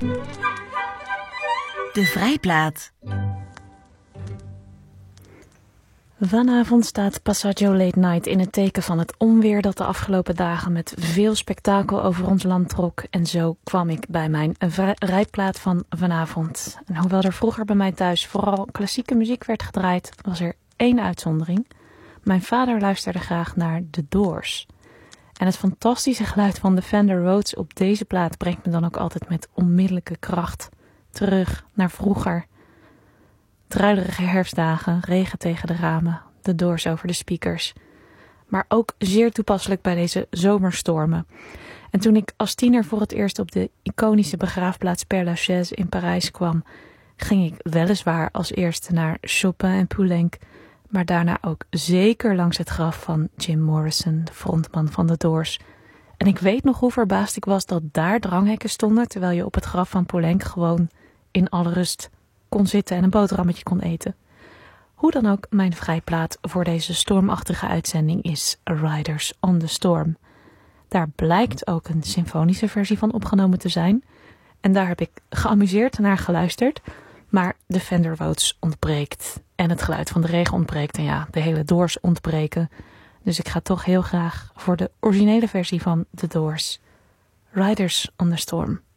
De Vrijplaat. Vanavond staat Passaggio Late Night in het teken van het onweer dat de afgelopen dagen met veel spektakel over ons land trok. En zo kwam ik bij mijn rijplaat van vanavond. En hoewel er vroeger bij mij thuis vooral klassieke muziek werd gedraaid, was er één uitzondering. Mijn vader luisterde graag naar The Doors. En het fantastische geluid van de Fender Rhodes op deze plaat brengt me dan ook altijd met onmiddellijke kracht terug naar vroeger. Druilerige herfstdagen, regen tegen de ramen, de Doors over de speakers. Maar ook zeer toepasselijk bij deze zomerstormen. En toen ik als tiener voor het eerst op de iconische begraafplaats Père Lachaise in Parijs kwam, ging ik weliswaar als eerste naar Chopin en Poulenc, maar daarna ook zeker langs het graf van Jim Morrison, de frontman van de Doors. En ik weet nog hoe verbaasd ik was dat daar dranghekken stonden, terwijl je op het graf van Poulenc gewoon in alle rust kon zitten en een boterhammetje kon eten. Hoe dan ook, mijn vrijplaat voor deze stormachtige uitzending is Riders on the Storm. Daar blijkt ook een symfonische versie van opgenomen te zijn. En daar heb ik geamuseerd naar geluisterd. Maar de Fender Rhodes ontbreekt. En het geluid van de regen ontbreekt. En ja, de hele Doors ontbreken. Dus ik ga toch heel graag voor de originele versie van The Doors. Riders on the Storm.